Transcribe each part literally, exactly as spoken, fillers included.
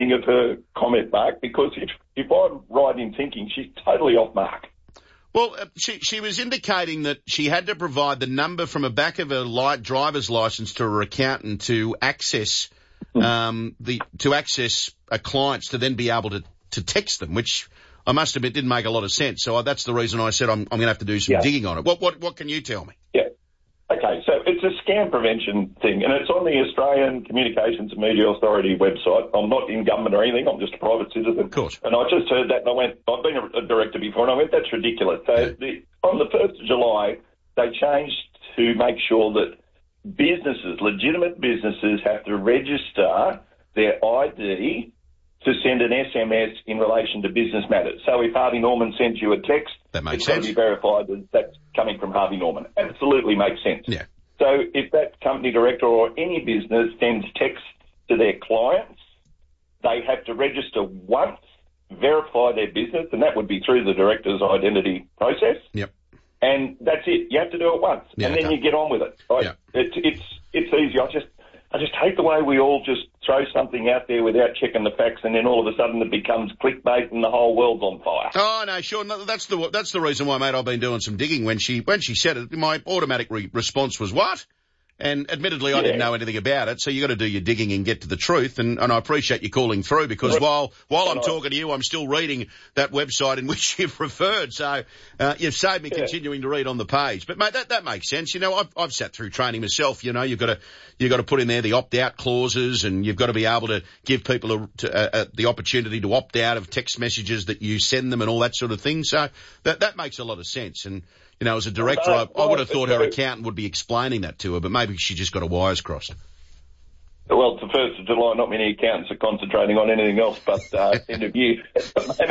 understanding of her comment, Mark, because if, if I'm right in thinking, she's totally off mark. Well, uh, she she was indicating that she had to provide the number from the back of her light driver's license to her accountant to access um, the to access a clients to then be able to, to text them, which I must admit didn't make a lot of sense. So that's the reason I said I'm I'm going to have to do some yeah. digging on it. What what what can you tell me? Yeah. Okay, so it's a scam prevention thing, and it's on the Australian Communications and Media Authority website. I'm not in government or anything, I'm just a private citizen. Of course. And I just heard that, and I went, I've been a, a director before, and I went, that's ridiculous. So yeah. the, on the first of July, they changed to make sure that businesses, legitimate businesses, have to register their I D to send an S M S in relation to business matters. So if Harvey Norman sends you a text, that makes it's sense. got to be verified that that's coming from Harvey Norman. Absolutely makes sense. Yeah. So if that company director or any business sends texts to their clients, they have to register once, verify their business, and that would be through the director's identity process. Yep. And that's it. You have to do it once, Yeah, and then okay. you get on with it. Right? Yeah. It's it's it's easy. I just I just hate the way we all just throw something out there without checking the facts, and then all of a sudden it becomes clickbait and the whole world's on fire. Oh no, sure. No, that's the that's the reason why, mate. I've been doing some digging. When she when she said it, my automatic re- response was what? And admittedly, I Yeah. didn't know anything about it, so you got to do your digging and get to the truth. And, and I appreciate you calling through because Right. while while I'm Right. talking to you, I'm still reading that website in which you've referred. So uh, you've saved me Yeah. continuing to read on the page. But mate, that that makes sense. You know, I've I've sat through training myself. You know, you've got to you've got to put in there the opt out clauses, and you've got to be able to give people a, to, uh, uh, the opportunity to opt out of text messages that you send them and all that sort of thing. So that that makes a lot of sense. And you know, as a director, I, I would have thought her accountant would be explaining that to her, but maybe she just got her wires crossed. Well, it's the first of July, not many accountants are concentrating on anything else but uh, end of year. I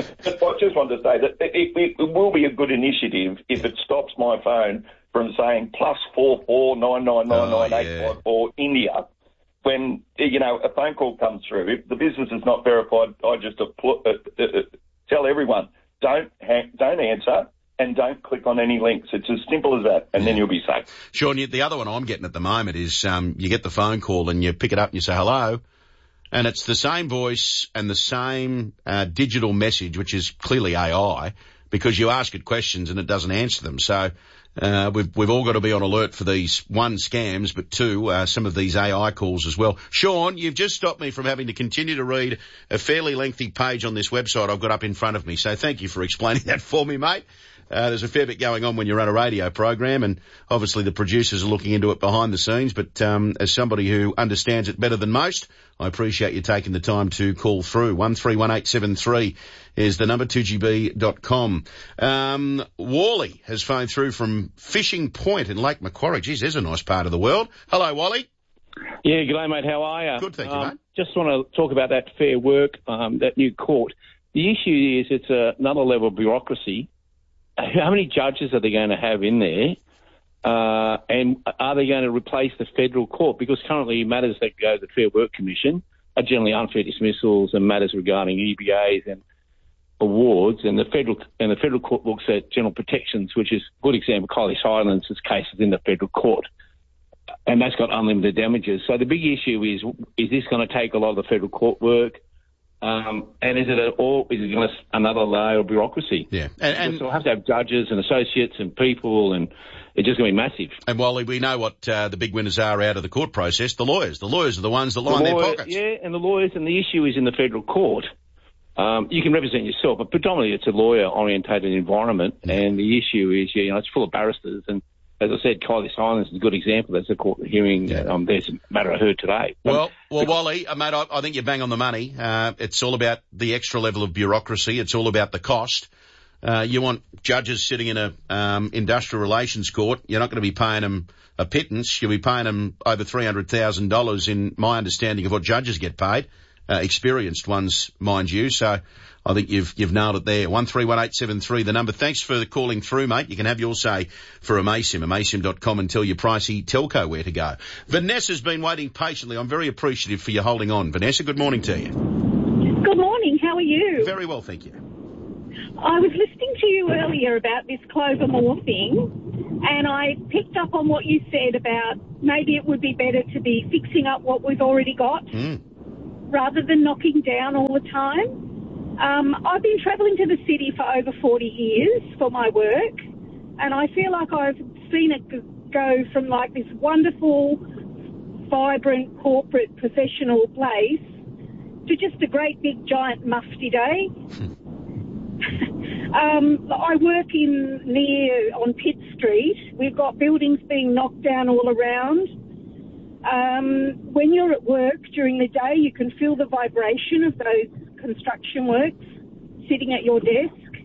just wanted to say that it, it, it will be a good initiative if it stops my phone from saying plus four four nine nine nine nine eight five four India. When, you know, a phone call comes through, if the business is not verified, I just uh, uh, uh, tell everyone, don't hang, don't answer. And don't click on any links. It's as simple as that, and yeah. then you'll be safe. Sean, the other one I'm getting at the moment is um, you get the phone call and you pick it up and you say hello, and it's the same voice and the same uh, digital message, which is clearly A I, because you ask it questions and it doesn't answer them. So uh, we've we've all got to be on alert for these, one, scams, but two, uh, some of these A I calls as well. Sean, you've just stopped me from having to continue to read a fairly lengthy page on this website I've got up in front of me. So thank you for explaining that for me, mate. Uh, there's a fair bit going on when you run a radio program, and obviously the producers are looking into it behind the scenes, but um, as somebody who understands it better than most, I appreciate you taking the time to call through. one three one eight seven three is the number, two G B dot com. Um, Wally has phoned through from Fishing Point in Lake Macquarie. Geez, there's a nice part of the world. Hello, Wally. Yeah, g'day, mate. How are you? Good, thank you, um, mate. Just want to talk about that Fair Work, um, that new court. The issue is it's a, another level of bureaucracy. How many judges are they going to have in there? Uh, and are they going to replace the federal court? Because currently matters that go to the Fair Work Commission are generally unfair dismissals and matters regarding E B As and awards. And the federal and the federal court looks at general protections, which is a good example. Kylie Silence' case is in the federal court, and that's got unlimited damages. So the big issue is: is this going to take a lot of the federal court work? Um, and is it a, or is it going to another layer of bureaucracy? Yeah, and, and we'll have to have judges and associates and people, and it's just going to be massive. And Wally, we know what uh, the big winners are out of the court process. The lawyers, the lawyers are the ones that line the lawyer, their pockets. Yeah, and the lawyers, and the issue is in the federal court. Um, you can represent yourself, but predominantly it's a lawyer-orientated environment, yeah. and the issue is, you know, it's full of barristers and. As I said, Kylie Silence is a good example. That's a court hearing. Yeah. Um, there's a matter I heard today. Well, well, Wally, uh, mate, I, I think you bang on the money. Uh, it's all about the extra level of bureaucracy. It's all about the cost. Uh, you want judges sitting in a um, industrial relations court. You're not going to be paying them a pittance. You'll be paying them over three hundred thousand dollars in my understanding of what judges get paid. Uh, experienced ones, mind you. So I think you've you've nailed it there. one three one eight seven three, the number. Thanks for calling through, mate. You can have your say for Amaysim, amaysim dot com, and tell your pricey telco where to go. Vanessa's been waiting patiently. I'm very appreciative for you holding on. Vanessa, good morning to you. Good morning. How are you? Very well, thank you. I was listening to you earlier about this Clover Moore thing, and I picked up on what you said about maybe it would be better to be fixing up what we've already got. Mm. rather than knocking down all the time. Um, I've been travelling to the city for over forty years for my work, and I feel like I've seen it go from like this wonderful, vibrant, corporate, professional place to just a great big giant mufti day. um, I work in near on Pitt Street. We've got buildings being knocked down all around. Um, when you're at work during the day, you can feel the vibration of those construction works sitting at your desk.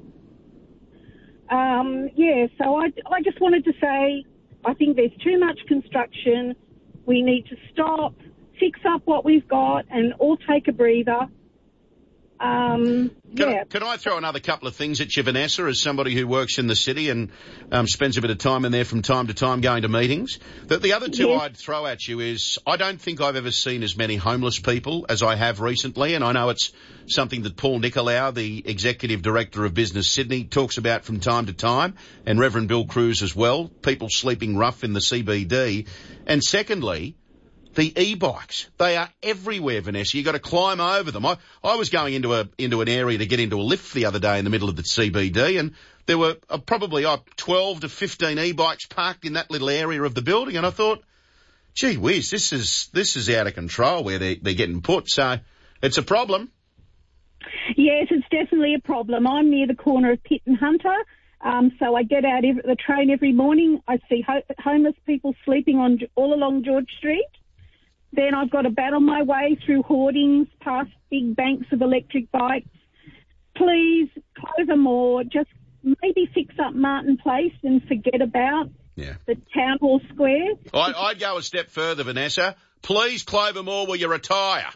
Um, yeah, so I, I just wanted to say I think there's too much construction. We need to stop, fix up what we've got, and all take a breather. Um, can, yeah. I, can I throw another couple of things at you, Vanessa, as somebody who works in the city and um, spends a bit of time in there from time to time going to meetings? The, the other two Yes. I'd throw at you is I don't think I've ever seen as many homeless people as I have recently, and I know it's something that Paul Nicolau, the Executive Director of Business Sydney, talks about from time to time, and Reverend Bill Cruz as well, people sleeping rough in the C B D. And secondly, the e-bikes. They are everywhere, Vanessa. You've got to climb over them. I, I was going into a into an area to get into a lift the other day in the middle of the C B D, and there were uh, probably uh, twelve to fifteen e-bikes parked in that little area of the building, and I thought, gee whiz, this is this is out of control where they, they're getting put. So it's a problem. Yes, it's definitely a problem. I'm near the corner of Pitt and Hunter, um, so I get out every, the train every morning. I see ho- homeless people sleeping on all along George Street. Then I've got to battle my way through hoardings, past big banks of electric bikes. Please, Clover Moore, just maybe fix up Martin Place and forget about Yeah. the Town Hall Square. I, I'd go a step further, Vanessa. Please, Clover Moore, will you retire?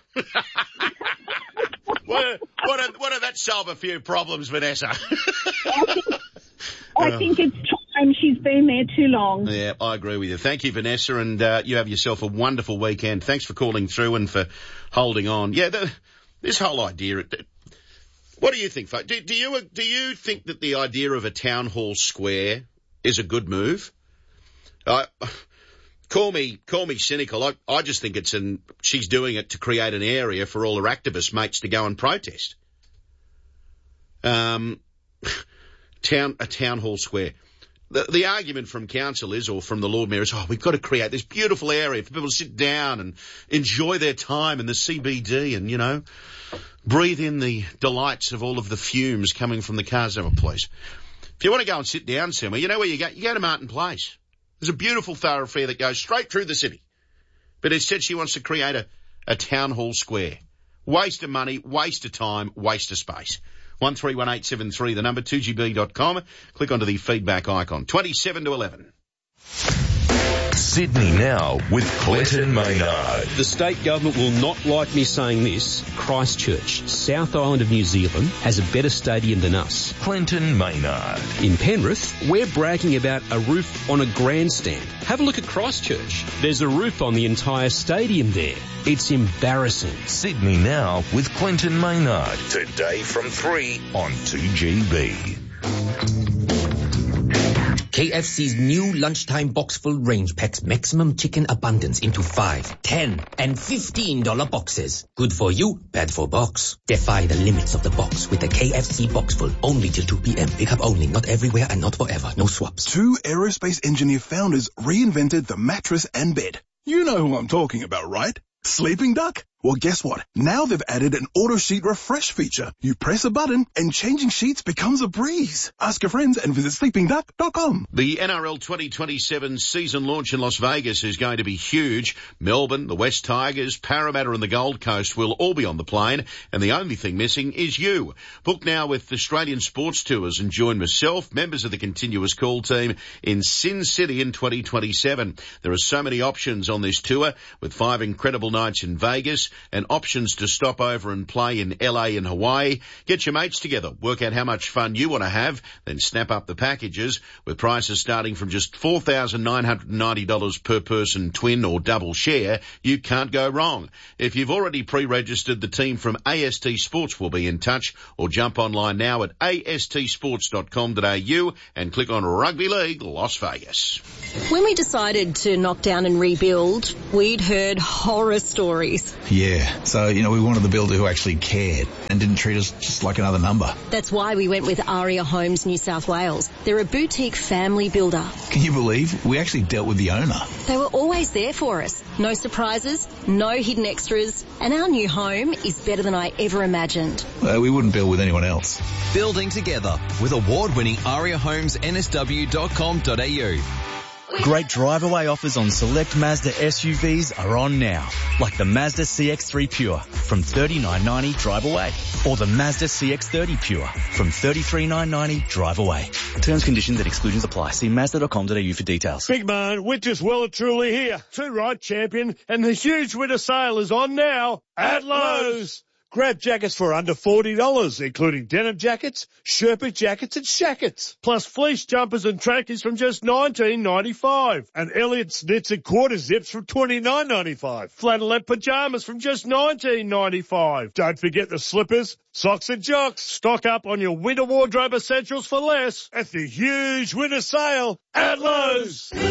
what, what, a, what, a, that solve a few problems, Vanessa? I think, I think it's time. She's been there too long. Yeah, I agree with you. Thank you, Vanessa, and uh, you have yourself a wonderful weekend. Thanks for calling through and for holding on. Yeah, the, this whole idea. What do you think, folks? Do, do you do you think that the idea of a town hall square is a good move? Uh, call me call me cynical. I, I just think it's an. She's doing it to create an area for all her activist mates to go and protest. Um, town a town hall square. The, the argument from council is, or from the Lord Mayor is, oh, we've got to create this beautiful area for people to sit down and enjoy their time in the C B D and, you know, breathe in the delights of all of the fumes coming from the cars. Oh, please. If you want to go and sit down somewhere, you know where you go? You go to Martin Place. There's a beautiful thoroughfare that goes straight through the city. But instead she wants to create a, a town hall square. Waste of money, waste of time, waste of space. one three one eight seven three, the number, two G B dot com. Click onto the feedback icon. twenty-seven to eleven. Sydney Now with Clinton Maynard. The state government will not like me saying this. Christchurch, South Island of New Zealand, has a better stadium than us. Clinton Maynard. In Penrith, we're bragging about a roof on a grandstand. Have a look at Christchurch. There's a roof on the entire stadium there. It's embarrassing. Sydney Now with Clinton Maynard. Today from three on two G B. K F C's new lunchtime box-full range packs maximum chicken abundance into five, ten, and fifteen dollar boxes. Good for you, bad for box. Defy the limits of the box with the K F C box-full. Only till two p.m. Pick up only, not everywhere and not forever. No swaps. Two aerospace engineer founders reinvented the mattress and bed. You know who I'm talking about, right? Sleeping Duck? Well, guess what? Now they've added an auto sheet refresh feature. You press a button and changing sheets becomes a breeze. Ask your friends and visit sleeping duck dot com. The N R L twenty twenty-seven season launch in Las Vegas is going to be huge. Melbourne, the West Tigers, Parramatta and the Gold Coast will all be on the plane, and the only thing missing is you. Book now with Australian Sports Tours and join myself, members of the Continuous Call team, in Sin City in twenty twenty-seven. There are so many options on this tour, with five incredible nights in Vegas and options to stop over and play in L A and Hawaii. Get your mates together, work out how much fun you want to have, then snap up the packages with prices starting from just four thousand nine hundred ninety dollars per person, twin or double share. You can't go wrong. If you've already pre-registered, the team from A S T Sports will be in touch, or jump online now at a s t sports dot com dot a u and click on Rugby League Las Vegas. When we decided to knock down and rebuild, we'd heard horror stories. Yeah, so, you know, we wanted the builder who actually cared and didn't treat us just like another number. That's why we went with Aria Homes New South Wales. They're a boutique family builder. Can you believe? We actually dealt with the owner. They were always there for us. No surprises, no hidden extras, and our new home is better than I ever imagined. Well, we wouldn't build with anyone else. Building together with award-winning aria homes n s w dot com dot a u. Great drive-away offers on select Mazda S U Vs are on now, like the Mazda C X three Pure from thirty-nine ninety drive away, or the Mazda C X thirty Pure from thirty-three nine ninety drive away. Terms, conditions and exclusions apply. See mazda dot com dot a u for details. Big man, winter's well and truly here. Two right champion, and the huge winter sale is on now at Lowe's. Grab jackets for under forty dollars, including denim jackets, Sherpa jackets and shackets, plus fleece jumpers and trackies from just nineteen ninety-five, and Elliott's knits and quarter zips from twenty-nine ninety-five, flannelette pajamas from just nineteen ninety-five. Don't forget the slippers, socks and jocks. Stock up on your winter wardrobe essentials for less at the huge winter sale at Lowe's.